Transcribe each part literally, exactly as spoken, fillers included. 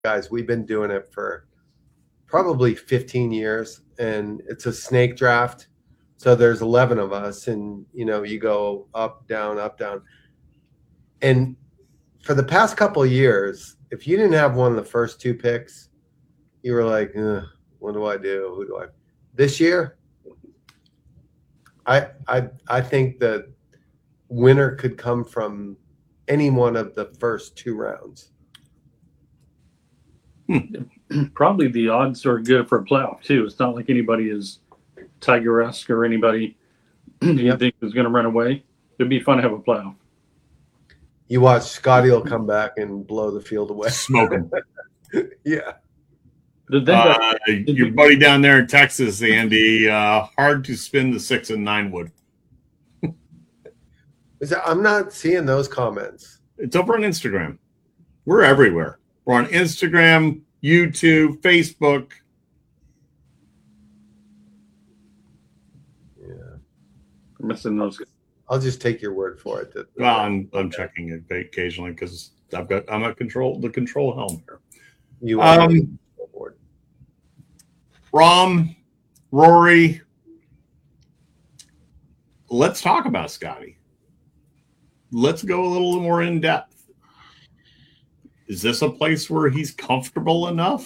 guys, we've been doing it for probably fifteen years, and it's a snake draft. So there's eleven of us, and you know, you go up, down, up, down. And for the past couple of years, if you didn't have one of the first two picks, you were like, what do I do? Who do I? This year, I I I think the winner could come from any one of the first two rounds. Hmm. Probably the odds are good for a playoff too. It's not like anybody is Tiger-esque or anybody you yep. think is going to run away. It'd be fun to have a playoff. You watch Scotty will come back and blow the field away. Smoke him. Yeah. Uh, your buddy down there in Texas, Andy, uh, hard to spin the six and nine wood. I'm not seeing those comments. It's over on Instagram. We're everywhere. We're on Instagram, YouTube, Facebook. Yeah. I'm missing those. I'll just take your word for it. That, well, I'm I'm okay. checking it occasionally because I've got I'm a control the control helm here. You are um, Rom, Rory. Let's talk about Scotty. Let's go a little more in depth. Is this a place where he's comfortable enough?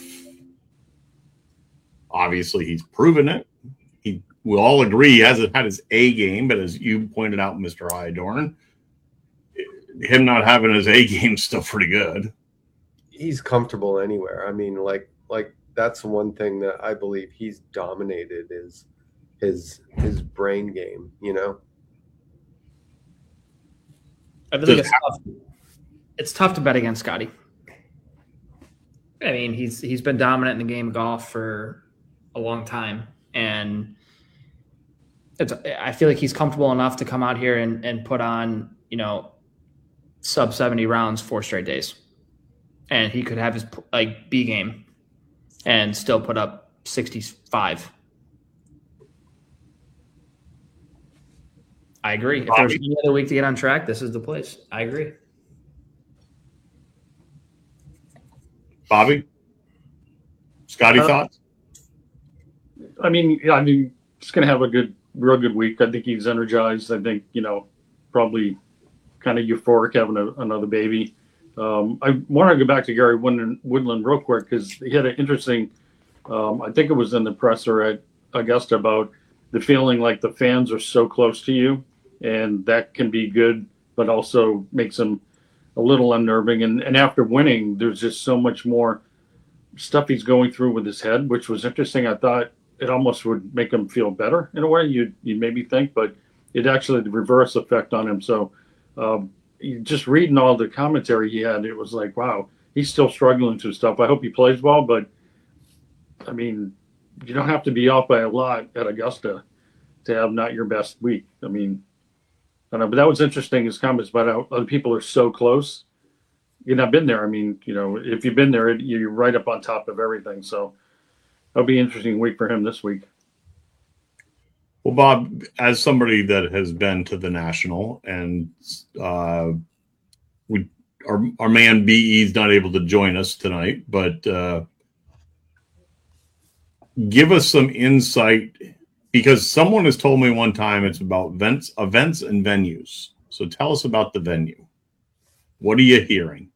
Obviously, he's proven it. He, we all agree he hasn't had his A game, but as you pointed out, Mister Hydorn, him not having his A game is still pretty good. He's comfortable anywhere. I mean, like, like that's one thing that I believe he's dominated is his his brain game. You know. I feel like it's tough. It's tough to bet against Scotty. I mean, he's he's been dominant in the game of golf for a long time, and it's. I feel like he's comfortable enough to come out here and, and put on, you know, sub seventy rounds four straight days, and he could have his like B game, and still put up sixty-five. I agree. If there's any other week to get on track, this is the place. I agree. Bobby? Scotty, uh, thoughts? I mean, yeah, I mean, he's going to have a good, real good week. I think he's energized. I think, you know, probably kind of euphoric having a, another baby. Um, I want to go back to Gary Woodland, Woodland real quick because he had an interesting, um, I think it was in the presser at Augusta about the feeling like the fans are so close to you. And that can be good, but also makes them a little unnerving. And, and after winning, there's just so much more stuff he's going through with his head, which was interesting. I thought it almost would make him feel better in a way, you you maybe think, but it actually the reverse effect on him. So um, just reading all the commentary he had, it was like, wow, he's still struggling through stuff. I hope he plays well, but I mean, you don't have to be off by a lot at Augusta to have not your best week. I mean, I don't know, but that was interesting, his comments about how other people are so close. You've not been there. I mean, you know, if you've been there, you're right up on top of everything. So that'll be an interesting week for him this week. Well, Bob, as somebody that has been to the National and uh, we our, our man B E is not able to join us tonight, but uh, give us some insight. Because someone has told me one time it's about events, events and venues. So tell us about the venue. What are you hearing?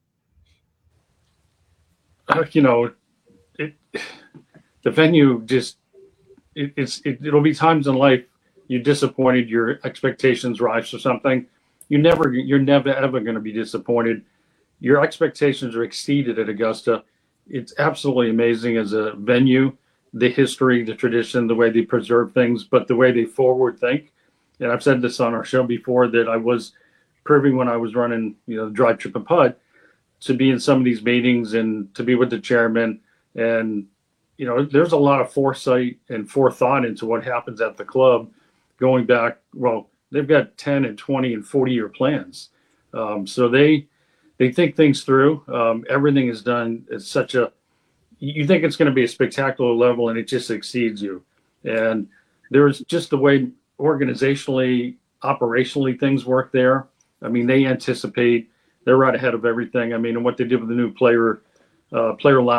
Uh, you know, it, the venue just it, it's it, it'll be times in life you're disappointed, your expectations rise or something. You never you're never ever going to be disappointed. Your expectations are exceeded at Augusta. It's absolutely amazing as a venue. The history, the tradition, the way they preserve things, but the way they forward think. And I've said this on our show before that I was privy when I was running, you know, the drive, trip, and putt to be in some of these meetings and to be with the chairman. And, you know, there's a lot of foresight and forethought into what happens at the club going back. Well, they've got ten and twenty and forty year plans. Um, so they, they think things through. Um, everything is done at such a, you think it's going to be a spectacular level and it just exceeds you. And there's just the way organizationally, operationally things work there. I mean, they anticipate, they're right ahead of everything. I mean, and what they did with the new player uh, player